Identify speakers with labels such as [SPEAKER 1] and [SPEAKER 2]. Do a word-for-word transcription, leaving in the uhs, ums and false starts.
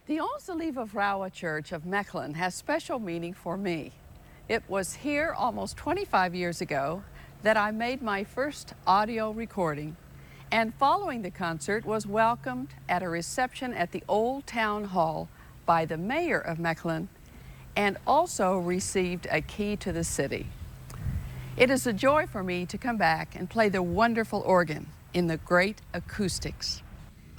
[SPEAKER 1] The Onze-Lieve-Vrouwen Church of Mechelen has special meaning for me. It was here almost twenty-five years ago that I made my first audio recording, and following the concert was welcomed at a reception at the Old Town Hall by the mayor of Mechelen and also received a key to the city. It is a joy for me to come back and play the wonderful organ in the great acoustics.